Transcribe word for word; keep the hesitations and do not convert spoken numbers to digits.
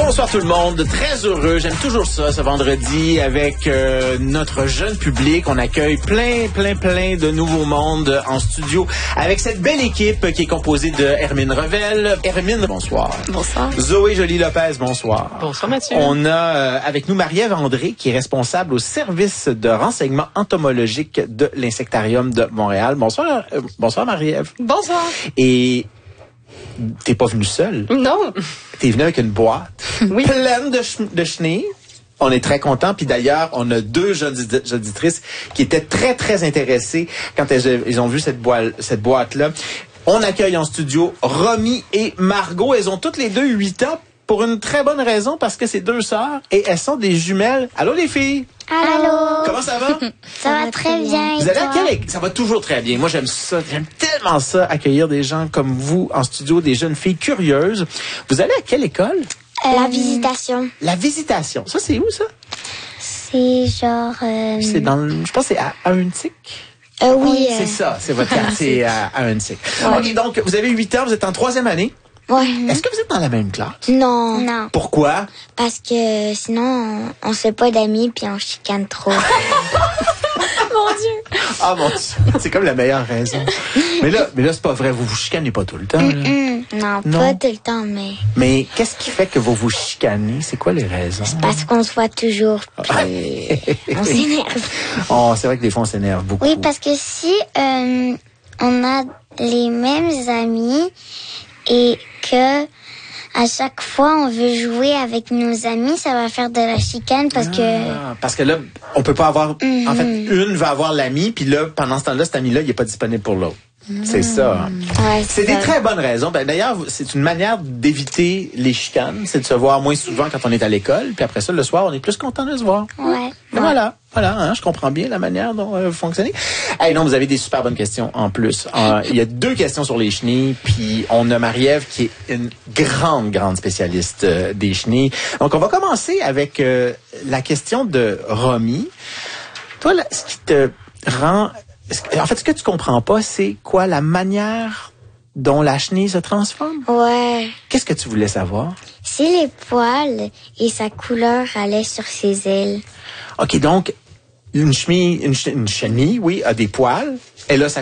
Bonsoir tout le monde, très heureux, j'aime toujours ça, ce vendredi, avec euh, notre jeune public. On accueille plein, plein, plein de nouveaux mondes en studio, avec cette belle équipe qui est composée de Hermine Revel. Hermine, bonsoir. Bonsoir. Zoé Joly-Lopez, bonsoir. Bonsoir Mathieu. On a euh, avec nous Marie-Ève André, qui est responsable au service de renseignement entomologique de l'Insectarium de Montréal. Bonsoir, euh, bonsoir Marie-Ève. Bonsoir. Et t'es pas venue seule. Non. T'es venue avec une boîte Oui. pleine de, ch- de chenilles. On est très contents. Puis d'ailleurs, on a deux jeunes audi- auditrices qui étaient très, très intéressées quand elles, elles ont vu cette, boi- cette boîte-là. On accueille en studio Romy et Margot. Elles ont toutes les deux huit ans pour une très bonne raison, parce que c'est deux sœurs et elles sont des jumelles. Allô les filles? Allô? Comment ça va? Ça va très bien. Vous et allez à toi? quelle école? Ça va toujours très bien. Moi, j'aime ça. J'aime tellement ça, accueillir des gens comme vous en studio, des jeunes filles curieuses. Vous allez à quelle école? La visitation. La visitation. Ça, c'est où, ça? C'est genre... euh, C'est dans le... Je pense que c'est à Ahuntsic. euh, oui. C'est euh, ça, c'est votre quartier à Ahuntsic. OK, donc, vous avez huit ans, vous êtes en troisième année. Ouais. Est-ce que vous êtes dans la même classe? Non. Non. Pourquoi? Parce que sinon, on, on se fait pas d'amis puis on chicane trop. Mon Dieu. Ah, mon Dieu, c'est comme la meilleure raison. Mais là, mais là c'est pas vrai, vous vous chicanez pas tout le temps. là. Hum, non, Non. pas tout le temps, mais Mais qu'est-ce qui fait que vous vous chicanez? C'est quoi les raisons? parce qu'on se voit toujours puis on s'énerve. Oh, c'est vrai que des fois, on s'énerve beaucoup. Oui, parce que si euh, on a les mêmes amis et que à chaque fois on veut jouer avec nos amis, ça va faire de la chicane parce que Ah, parce que là, on peut pas avoir... En fait, une va avoir l'ami, puis là, pendant ce temps-là, cet ami-là, il est pas disponible pour l'autre. C'est ça. ouais, C'est ça. des très bonnes raisons. Ben, d'ailleurs, c'est une manière d'éviter les chicanes, c'est de se voir moins souvent quand on est à l'école, puis après ça, le soir, on est plus content de se voir. Ouais. Ben voilà, voilà, hein, je comprends bien la manière dont euh, vous fonctionnez. Hey, non, vous avez des super bonnes questions en plus. Euh, il y a deux questions sur les chenilles, puis on a Marie-Ève qui est une grande, grande spécialiste euh, des chenilles. Donc, on va commencer avec euh, la question de Romy. Toi, là, ce qui te rend... est-ce que- En fait, ce que tu comprends pas, c'est quoi la manière dont la chenille se transforme? Ouais. Qu'est-ce que tu voulais savoir? Si les poils et sa couleur allaient sur ses ailes. OK, donc, une chenille, une, ch- une chenille, oui, a des poils. Elle a sa